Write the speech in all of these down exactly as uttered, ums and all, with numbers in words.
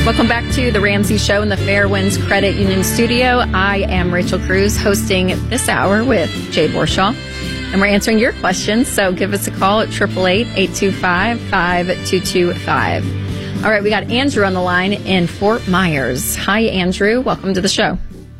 Welcome back to the Ramsey Show in the Fairwinds Credit Union studio. I am Rachel Cruz, hosting this hour with Jay Borshaw, and we're answering your questions. So give us a call at eight eight eight, eight two five, five two two five. All right, we got Andrew on the line in Fort Myers. Hi, Andrew. Welcome to the show.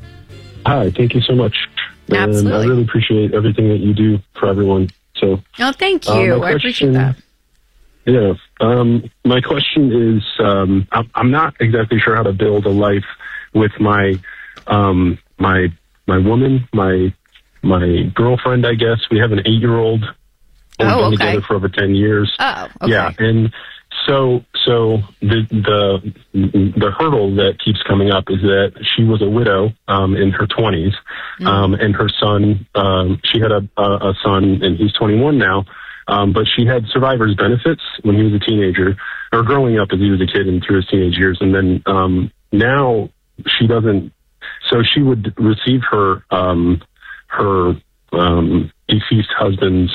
Hi, thank you so much. Absolutely. And I really appreciate everything that you do for everyone. So, oh, thank you. Uh, I appreciate that. Yeah. Um, my question is, um, I'm, I'm not exactly sure how to build a life with my, um, my, my woman, my, my girlfriend, I guess. We have an eight-year-old. We've Oh, been okay. together for over ten years. Oh, okay. Yeah. And so, so the, the, the hurdle that keeps coming up is that she was a widow, um, in her twenties. Mm. Um, and her son, um, she had a, a, a son and he's twenty-one now. Um, but she had survivor's benefits when he was a teenager, or growing up as he was a kid and through his teenage years. And then um, now she doesn't. So she would receive her um, her um, deceased husband's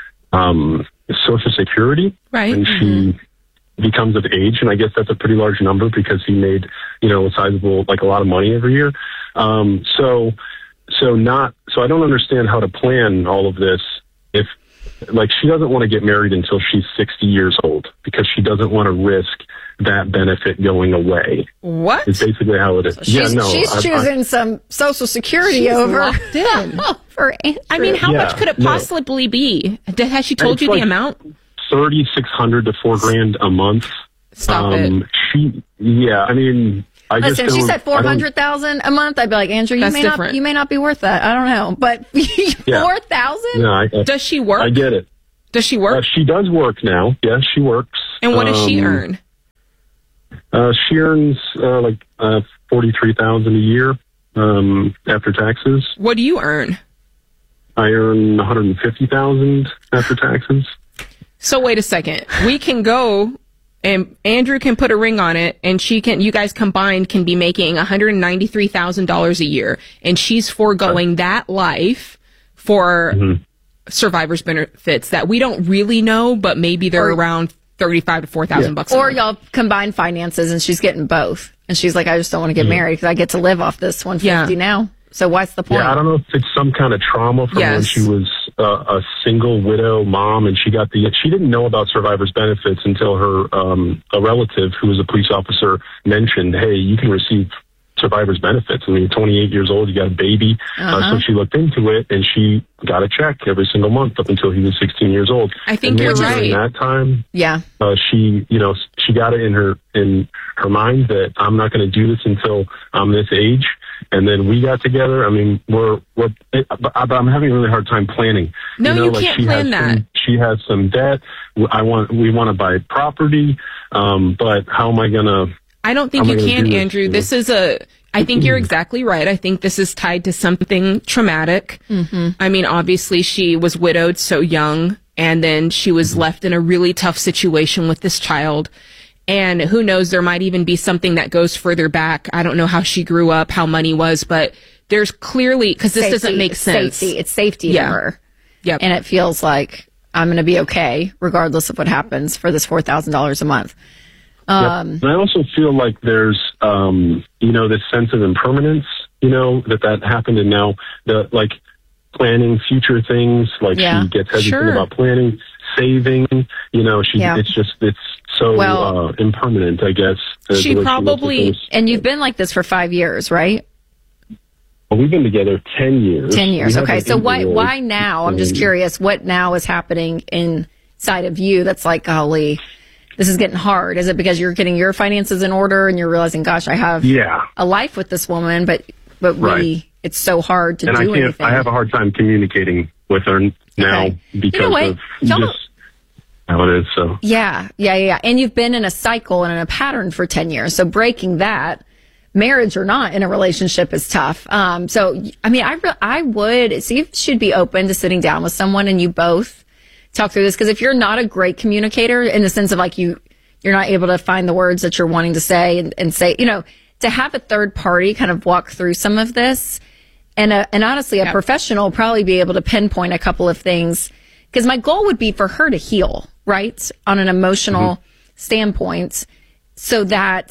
um, Social Security, right? When mm-hmm. she becomes of age, and I guess that's a pretty large number because he made, you know, a sizable, like a lot of money every year. Um, so, so not. So I don't understand how to plan all of this if. Like, she doesn't want to get married until she's sixty years old because she doesn't want to risk that benefit going away. What? It's basically how it is. So she's, yeah, no, she's I, choosing I, some Social Security She's over locked in. for Andrew. I mean, how Yeah, much could it no. possibly be? Did, has she told It's you like the amount? thirty-six hundred to four grand a month. Stop um, it. She, yeah, I mean, I Listen, just if she don't- said I four don't- hundred thousand a month, I'd be like, Andrew, you That's may not, different. you may not be worth that. I don't know, but Yeah. four thousand. No, I, I, Does she work? I get it. Does she Uh, work? she does work now. Yes, she works. And what does she Um, earn? Uh, she earns uh, like uh, forty-three thousand a year um, after taxes. What do you earn? I earn one hundred fifty thousand after taxes. So wait a second. We can go and Andrew can put a ring on it and she can, you guys combined can be making one hundred ninety-three thousand dollars a year. And she's foregoing that life for Mm-hmm. survivor's benefits that we don't really know, but maybe they're Or- around thirty-five to four thousand Yeah. bucks. a Or month. y'all combine finances and she's getting both. And she's like, I just don't want to get married because I get to live off this one fifty Yeah. now. So what's the point? Yeah, I don't know if it's some kind of trauma from when Yes. she was uh, a single widow mom, and she got the. She didn't know about survivor's benefits until her um, a relative who was a police officer mentioned, "Hey, you can receive survivor's benefits. I mean, you're twenty-eight years old, you got a baby." Uh-huh. Uh, so she looked into it, and she got a check every single month up until he was sixteen years old. I think and you're then during right. that time, Yeah. uh, she, you know, she got it in her in her mind that I'm not going to do this until I'm this age. And then we got together. I mean, we're we're. It, but I'm having a really hard time planning. No, know, you like can't she plan has that. Some, she has some debt. I want. We want to buy property. Um, but how am I going to? I don't think How you am I gonna can, do this, Andrew. you know? This is a. I think you're exactly right. I think this is tied to something traumatic. Mm-hmm. I mean, obviously, she was widowed so young, and then she was left in a really tough situation with this child. And who knows, there might even be something that goes further back. I don't know how she grew up, how money was, but there's clearly, because this Safety, doesn't make sense. Safety. It's safety Yeah. to her. Yep. And it feels like I'm going to be okay regardless of what happens for this four thousand dollars a month. Um, And I also feel like there's, um, you know, this sense of impermanence. You know, that that happened, and now the like planning future things. Like Yeah. she gets hesitant Sure. about planning, saving. You know, she. Yeah. It's just it's so Well- uh, impermanent. I guess uh, She the way looks at probably- things. and you've been like this for five years, right? Well, we've been together ten years. Ten years. We have Okay. an So why eight-year-old. why now? I'm just Um, curious. What now is happening inside of you that's like, golly, this is getting hard? Is it because you're getting your finances in order and you're realizing, gosh, I have Yeah. a life with this woman, but but we Right. it's so hard to And I do can't. anything. I have a hard time communicating with her now Okay. because You know what? of Y'all- just how it is. So Yeah, yeah, yeah, yeah. And you've been in a cycle and in a pattern for ten years. So breaking that, marriage or not, in a relationship is tough. Um, so, I mean, I, re- I would, so you should be open to sitting down with someone and you both talk through this. Because if you're not a great communicator in the sense of like you, you're not able to find the words that you're wanting to say and, and say, you know, to have a third party kind of walk through some of this. And, a, and honestly, a Yeah. professional will probably be able to pinpoint a couple of things. Because my goal would be for her to heal, right? On an emotional Mm-hmm. standpoint, so that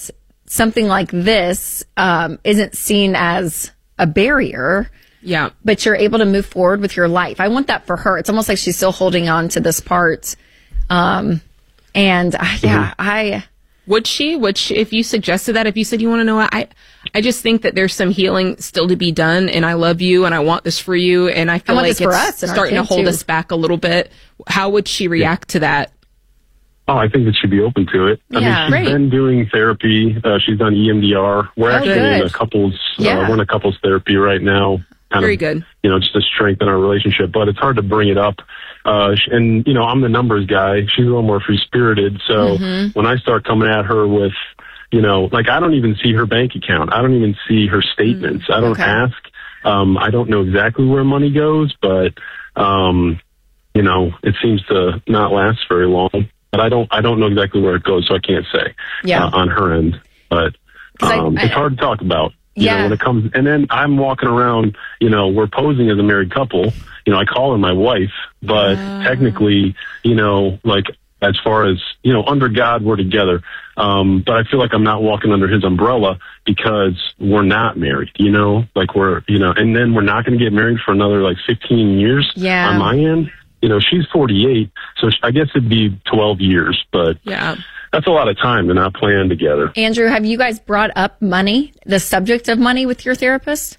something like this um, isn't seen as a barrier. Yeah. But you're able to move forward with your life. I want that for her. It's almost like she's still holding on to this part. Um, and uh, yeah, mm-hmm. I... Would she? Would she, if you suggested that, if you said, you want to know what, I, I just think that there's some healing still to be done, and I love you, and I want this for you, and I feel I want like this for it's us starting to hold too. us back a little bit. How would she react yeah. to that? Oh, I think that she'd be open to it. I yeah, mean, she's great. been doing therapy. Uh, she's done E M D R. We're oh, actually good. in a couples, yeah. uh, we're in a couples therapy right now. Kind Very of, good. You know, just to strengthen our relationship, but it's hard to bring it up. Uh, and, you know, I'm the numbers guy. She's a little more free-spirited. So mm-hmm. when I start coming at her with, you know, like I don't even see her bank account. I don't even see her statements. Mm, I don't okay. ask. Um, I don't know exactly where money goes, but, um, you know, it seems to not last very long. But I don't, I don't know exactly where it goes, so I can't say yeah. uh, on her end. But um, I, I, it's hard to talk about. You yeah. know, when it comes, and then I'm walking around, you know, we're posing as a married couple. You know, I call her my wife, but uh. technically, you know, like as far as, you know, under God, we're together. Um, but I feel like I'm not walking under his umbrella because we're not married, you know, like we're, you know, and then we're not going to get married for another like fifteen years yeah. on my end. You know, she's forty-eight, so I guess it'd be twelve years, but yeah. that's a lot of time to not plan together. Andrew, have you guys brought up money, the subject of money, with your therapist?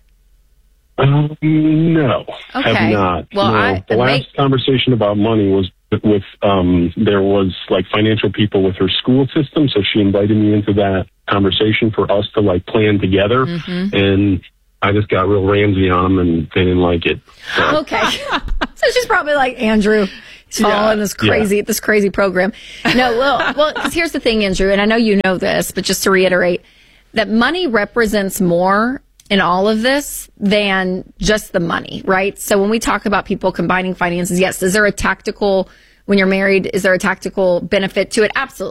Um, no, okay. have not. Well, no. I, the last make... conversation about money was with, um, there was like financial people with her school system, so she invited me into that conversation for us to like plan together, mm-hmm. and I just got real Ramsey on them, and they didn't like it. So. Okay. So she's probably like, Andrew, he's following yeah. this crazy, yeah. this crazy program. No, well, well, because here's the thing, Andrew, and I know you know this, but just to reiterate, that money represents more in all of this than just the money, right? So when we talk about people combining finances, yes, is there a tactical, when you're married, is there a tactical benefit to it? Absolutely.